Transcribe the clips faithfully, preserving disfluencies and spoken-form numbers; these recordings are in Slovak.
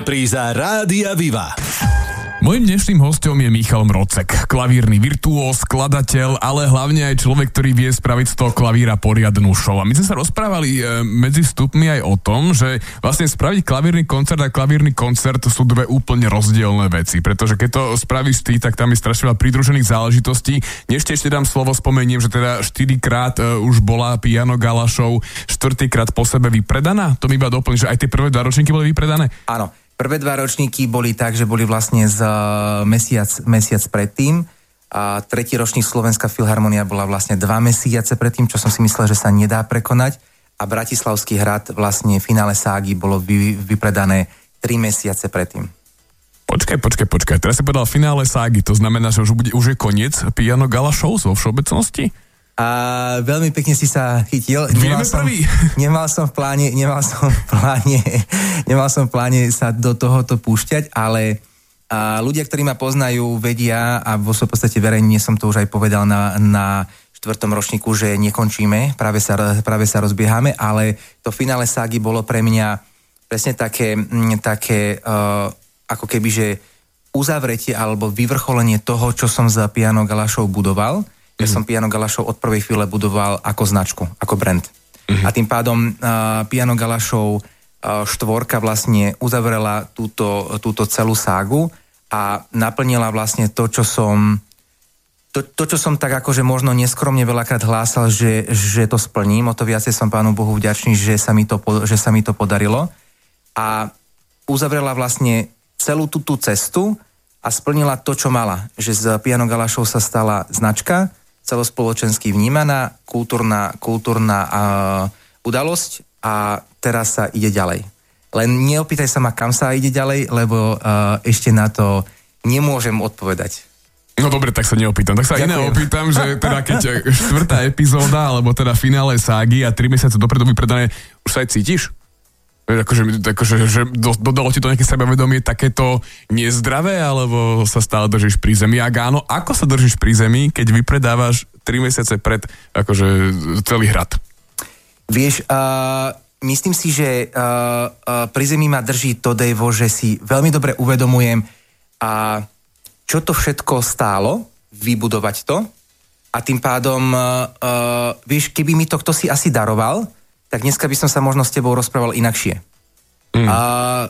Príza Rádia Viva. Mojím dnešným hosťom je Michal Mrocek, klavírny virtuós, skladateľ, ale hlavne aj človek, ktorý vie spraviť z toho klavíra poriadnu show. A my sme sa rozprávali e, medzi vstupmi aj o tom, že vlastne spraviť klavírny koncert a klavírny koncert sú dve úplne rozdielne veci, pretože keď to spravíš ty, tak tam je strašne veľa pridružených záležitostí. Ešte ešte dám slovo, spomeniem, že teda štyrikrát e, už bola Piano Gala show, štvrtýkrát po sebe vypredaná. To mi iba doplň, že aj tie prvé dva ročníky boli vypredané? Áno. Prvé dva ročníky boli tak, že boli vlastne z uh, mesiac, mesiac predtým a tretí ročník Slovenská filharmonia bola vlastne dva mesiace predtým, čo som si myslel, že sa nedá prekonať a Bratislavský hrad vlastne finále ságy bolo vy, vypredané tri mesiace predtým. Počkaj, počkaj, počkaj. Teraz si povedal finále ságy, to znamená, že už, bude, už je koniec Piano Gala show vo všeobecnosti? A veľmi pekne si sa chytil. Nemal som, prvý. nemal som v pláne, nemal som v pláne, nemal som v pláne sa do tohoto púšťať, ale a ľudia, ktorí ma poznajú, vedia a vo svojej podstate verejne som to už aj povedal na, na štvrtom ročníku, že nekončíme, práve sa, práve sa rozbiehame, ale to finále ságy bolo pre mňa presne také, také uh, ako keby, že uzavretie alebo vyvrcholenie toho, čo som za Piano Gala show budoval. Ja som Piano Gala show od prvej chvíle budoval ako značku, ako brand. Uh-huh. A tým pádom uh, Piano Gala show uh, štvorka vlastne uzavrela túto, túto celú ságu a naplnila vlastne to, čo som to, to, čo som tak akože možno neskromne veľakrát hlásal, že, že to splním. O to viacej som Pánu Bohu vďačný, že sa mi to, že sa mi to podarilo. A uzavrela vlastne celú tú, tú cestu a splnila to, čo mala. Že z Piano Gala show sa stala značka, celospoločensky vnímaná, kultúrna, kultúrna uh, udalosť a teraz sa ide ďalej. Len neopýtaj sa ma, kam sa ide ďalej, lebo uh, ešte na to nemôžem odpovedať. No dobre, tak sa neopýtam. Tak sa Ďakujem. iné opýtam, že teda keď štvrtá epizóda, alebo teda finále ságy a tri mesiace dopredu vypredané, už sa aj cítiš? Akože, akože že do, dodalo ti to nejaké sebavedomie takéto nezdravé, alebo sa stále držíš pri zemi? Ak áno, ako sa držíš pri zemi, keď vypredávaš tri mesiace pred akože celý hrad? Vieš, uh, myslím si, že uh, uh, pri zemi ma drží to, Dejvo, že si veľmi dobre uvedomujem, a čo to všetko stálo, vybudovať to, a tým pádom, uh, uh, vieš, keby mi to kto si asi daroval, tak dneska by som sa možno s tebou rozprával inakšie. Mm. A, a,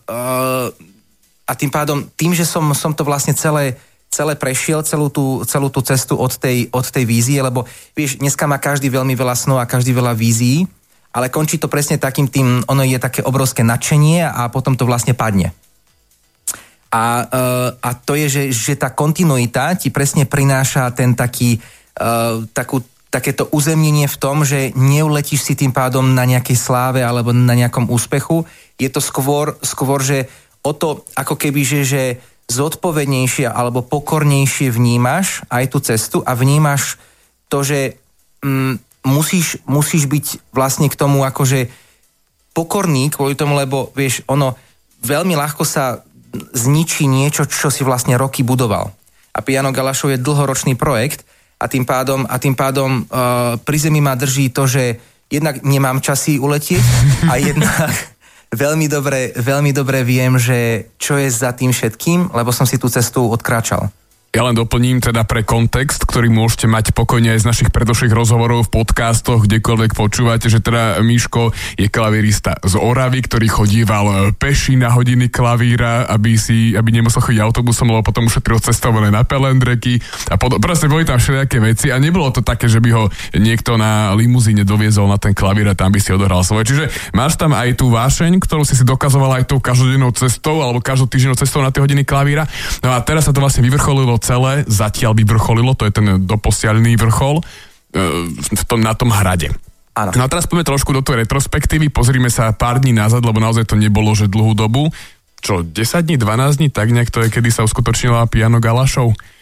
a tým pádom, tým, že som, som to vlastne celé, celé prešiel, celú tú, celú tú cestu od tej, od tej vízie, lebo vieš, dneska má každý veľmi veľa snov a každý veľa vízií, ale končí to presne takým tým, ono je také obrovské nadšenie a potom to vlastne padne. A, a to je, že, že tá kontinuita ti presne prináša ten taký, uh, takú takéto uzemnenie v tom, že neuletíš si tým pádom na nejakej sláve alebo na nejakom úspechu. Je to skôr, skôr že o to ako keby, že, že zodpovednejšie alebo pokornejšie vnímaš aj tú cestu a vnímaš to, že mm, musíš, musíš byť vlastne k tomu akože pokorný kvôli tomu, lebo vieš, ono veľmi ľahko sa zničí niečo, čo si vlastne roky budoval. A Piano Gala show je dlhoročný projekt, A tým pádom, a tým pádom uh, pri zemi ma drží to, že jednak nemám časy uletieť a jednak veľmi dobre, veľmi dobre viem, že čo je za tým všetkým, lebo som si tú cestu odkráčal. Ja len doplním teda pre kontext, ktorý môžete mať pokojne aj z našich predošlých rozhovorov v podcastoch, kdekoľvek počúvate, že teda Miško je klavírista z Oravy, ktorý chodíval peši na hodiny klavíra, aby si, aby nemusel chodiť autobusom, lebo potom ušetril cestovné na pelendreky a pod... proste boli tam všelijaké veci a nebolo to také, že by ho niekto na limuzíne doviezol na ten klavír a tam by si odohral svoje. Čiže máš tam aj tú vášeň, ktorú si si dokazoval aj tou každodennou cestou alebo každotýždennou cestou na tie hodiny klavíra. No a teraz sa to vlastne vyvrcholilo celé, zatiaľ vyvrcholilo, to je ten doposiaľný vrchol e, v tom, na tom hrade. Áno. No a teraz poďme trošku do tej retrospektívy, pozrime sa pár dní nazad, lebo naozaj to nebolo, že dlhú dobu. Čo, desať dní, dvanásť dní, tak nejak to je, kedy sa uskutočnila Piano Gala show?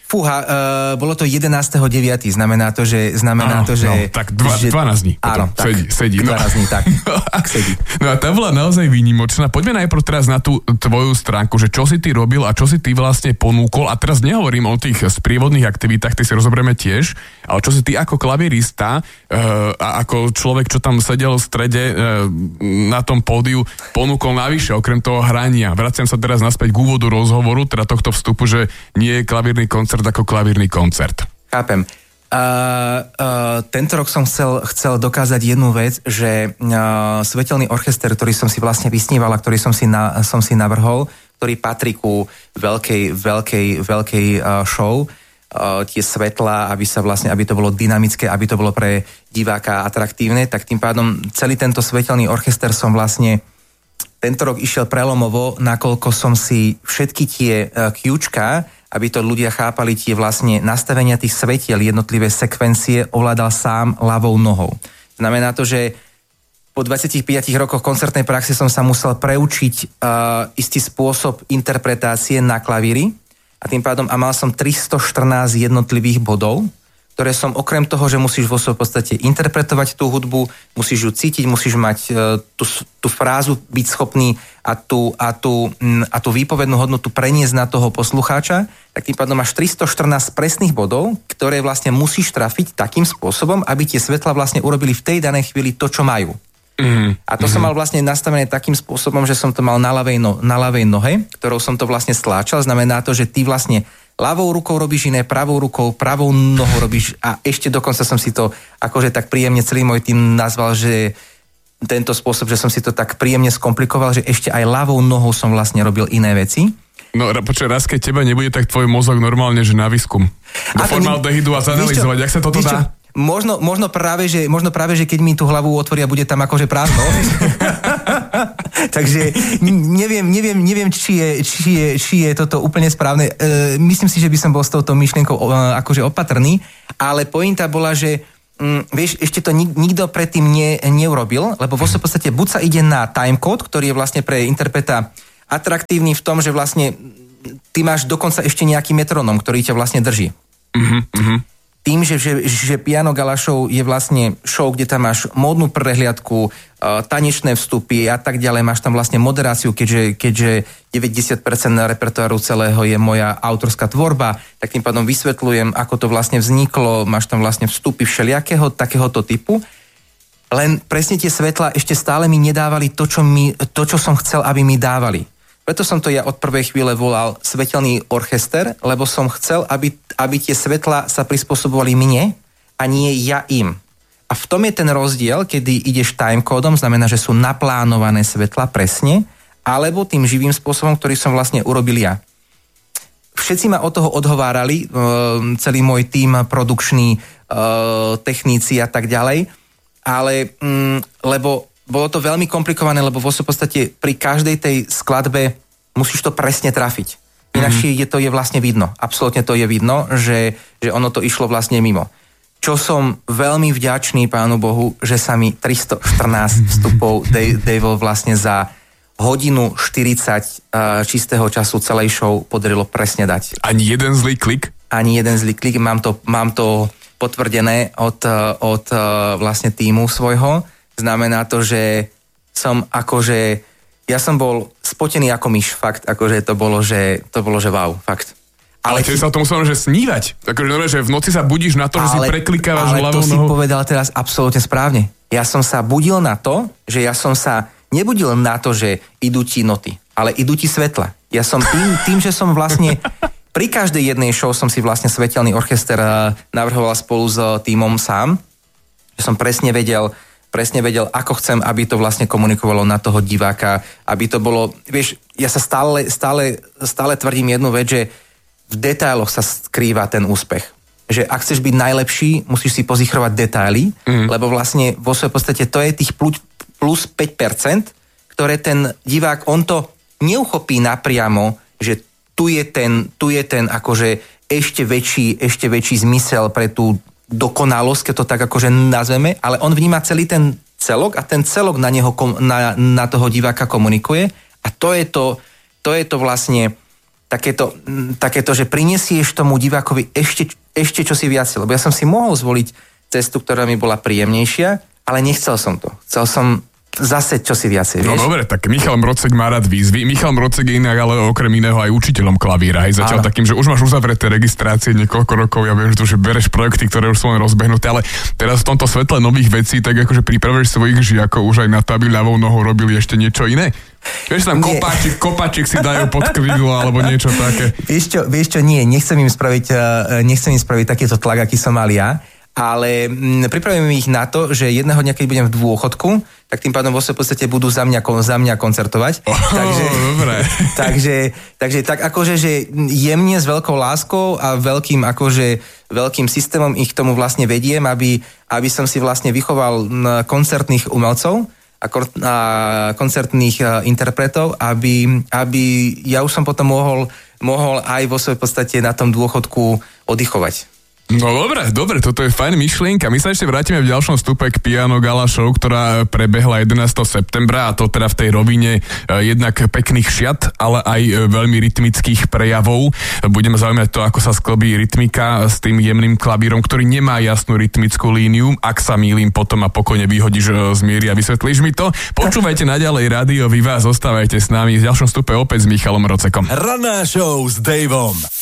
Fúha, uh, bolo to jedenásteho deviateho znamená to, že... Znamená áno, to, že no, tak dva, že, dvanásť dní. Áno, tak, sedí, sedí, no. dvanásť dní, tak. sedí. No a tá bola naozaj výnimočná. Poďme najprv teraz na tú tvoju stránku, že čo si ty robil a čo si ty vlastne ponúkol. A teraz nehovorím o tých sprievodných aktivitách, ty si rozoberieme tiež, ale čo si ty ako klavírista uh, a ako človek, čo tam sedel v strede uh, na tom pódiu, ponúkol navyše, okrem toho hrania. Vraciam sa teraz naspäť k úvodu rozhovoru, teda tohto vstupu, že nie je klavírny koncert ako klavírny koncert. Chápem. Uh, uh, tento rok som chcel, chcel dokázať jednu vec, že uh, svetelný orchester, ktorý som si vlastne vysníval a ktorý som si, na, som si navrhol, ktorý patrí ku veľkej, veľkej, veľkej uh, show, uh, tie svetlá, aby sa vlastne, aby to bolo dynamické, aby to bolo pre diváka atraktívne, tak tým pádom celý tento svetelný orchester som vlastne tento rok išiel prelomovo, nakoľko som si všetky tie uh, kľúčka, aby to ľudia chápali, tie vlastne nastavenia tých svetiel, jednotlivé sekvencie ovládal sám ľavou nohou. Znamená to, že po dvadsiatich piatich rokoch koncertnej praxe som sa musel preučiť uh, istý spôsob interpretácie na klavíri a tým pádom a mal som tristoštrnásť jednotlivých bodov, ktoré som okrem toho, že musíš vo svojej podstate interpretovať tú hudbu, musíš ju cítiť, musíš mať uh, tú, tú frázu, byť schopný a tú, a, tú, a tú výpovednú hodnotu preniesť na toho poslucháča, tak tým pádom máš tristoštrnásť presných bodov, ktoré vlastne musíš trafiť takým spôsobom, aby tie svetla vlastne urobili v tej danej chvíli to, čo majú. Mm, a to mm. som mal vlastne nastavené takým spôsobom, že som to mal na ľavej, no, na ľavej nohe, ktorou som to vlastne stláčal. Znamená to, že ty vlastne ľavou rukou robíš iné, pravou rukou, pravou nohou robíš a ešte dokonca som si to akože tak príjemne celý môj tým nazval, že tento spôsob, že som si to tak príjemne skomplikoval, že ešte aj ľavou nohou som vlastne robil iné veci. No počkaj, raz keď teba nebude, tak tvoj mozog normálne, že na výskum. Do formaldehydu a zanalizovať, jak sa toto dá? Možno, možno, práve, že, možno práve, že keď mi tú hlavu otvoria, bude tam akože prázdno. Takže neviem, neviem, neviem či, je, či, je, či je toto úplne správne. E, myslím si, že by som bol s touto myšlienkou e, akože opatrný, ale pointa bola, že mm, vieš, ešte to nik, nikto predtým ne, neurobil, lebo vo v podstate buď sa ide na timecode, ktorý je vlastne pre interpreta atraktívny v tom, že vlastne ty máš dokonca ešte nejaký metronom, ktorý ťa vlastne drží. Mhm, mhm. Tým, že, že, že Piano Gala Show je vlastne show, kde tam máš módnu prehliadku, tanečné vstupy a tak ďalej, máš tam vlastne moderáciu, keďže, keďže deväťdesiat percent repertoáru celého je moja autorská tvorba, tak tým pádom vysvetľujem, ako to vlastne vzniklo, máš tam vlastne vstupy všelijakého takéhoto typu. Len presne tie svetla ešte stále mi nedávali to, čo, mi, to, čo som chcel, aby mi dávali. Preto som to ja od prvej chvíle volal svetelný orchester, lebo som chcel, aby, aby tie svetla sa prispôsobovali mne a nie ja im. A v tom je ten rozdiel, kedy ideš timecodom, znamená, že sú naplánované svetla presne, alebo tým živým spôsobom, ktorý som vlastne urobil ja. Všetci ma od toho odhovárali, celý môj tím, produkčný, techníci a tak ďalej, ale lebo bolo to veľmi komplikované, lebo vo v podstate pri každej tej skladbe musíš to presne trafiť. Inakšie mm-hmm. je to je vlastne vidno. Absolútne to je vidno, že, že ono to išlo vlastne mimo. Čo som veľmi vďačný Pánu Bohu, že sa mi tristoštrnásť vstupov Dave vlastne za hodinu štyridsať uh, čistého času celej show podarilo presne dať. Ani jeden zlý klik? Ani jeden zlý klik. Mám to, mám to potvrdené od, od uh, vlastne tímu svojho. Znamená to, že som akože, ja som bol spotený ako myš, fakt, akože to bolo, že to bolo, že wow, fakt. Ale ty sa o tom musel, že snívať. Takže, že v noci sa budíš na to, že si preklikávaš ľavou nohou. Ale to si povedal teraz absolútne správne. Ja som sa budil na to, že ja som sa nebudil na to, že idú ti noty, ale idú ti svetla. Ja som tým, tým že som vlastne pri každej jednej show som si vlastne svetelný orchester navrhoval spolu s tímom sám, že som presne vedel, presne vedel, ako chcem, aby to vlastne komunikovalo na toho diváka, aby to bolo, vieš, ja sa stále, stále, stále tvrdím jednu vec, že v detailoch sa skrýva ten úspech. Že ak chceš byť najlepší, musíš si pozichrovať detaily, mm. lebo vlastne vo svojej podstate to je tých plus päť percent, ktoré ten divák, on to neuchopí napriamo, že tu je ten, tu je ten akože ešte väčší, ešte väčší zmysel pre tú dokonalosť, keď to tak akože nazveme, ale on vníma celý ten celok a ten celok na neho, na, na toho diváka komunikuje a to je to, to je to vlastne takéto, takéto, že prinesieš tomu divákovi ešte, ešte čosi viac. Lebo ja som si mohol zvoliť cestu, ktorá mi bola príjemnejšia, ale nechcel som to. Chcel som zase čosi viacej, vieš? No dobre, tak Michal Mrocek má rád výzvy. Michal Mrocek je inak ale okrem iného aj učiteľom klavíra. Hej, začal Áno. takým, že už máš uzavreté registrácie niekoľko rokov, ja viem, že bereš projekty, ktoré už sú len rozbehnuté, ale teraz v tomto svetle nových vecí, tak akože pripravuješ svojich žiakov už aj na to, aby ľavou nohou robili ešte niečo iné? Vieš, tam kopáčik, kopáčik si dajú pod krídlo alebo niečo také. Vieš čo, vieš čo, nie, nechcem im spraviť, nechcem im spraviť takýto tlak, aký som mal ja, ale pripravím ich na to, že jedného dňa, keď budem v dôchodku, tak tým pádom vo svojej podstate budú za mňa, za mňa koncertovať. Oh, takže, dobre. takže, takže tak akože, že jemne s veľkou láskou a veľkým akože veľkým systémom ich k tomu vlastne vediem, aby, aby som si vlastne vychoval koncertných umelcov a, kon, a koncertných interpretov, aby, aby ja už som potom mohol, mohol aj vo svojej podstate na tom dôchodku oddychovať. No dobre, dobre, toto je fajn myšlienka. My sa ešte vrátime v ďalšom stupe k Piano Gala Show, ktorá prebehla jedenásteho septembra a to teda v tej rovine jednak pekných šiat, ale aj veľmi rytmických prejavov. Budeme zaujímať to, ako sa sklbí rytmika s tým jemným klavírom, ktorý nemá jasnú rytmickú líniu. Ak sa mýlim, potom a pokojne vyhodíš z miery a vysvetlíš mi to. Počúvajte naďalej Rádio Viva, zostávajte s nami v ďalšom stupe opäť s Michalom Mrocekom. Ranná show s Davom.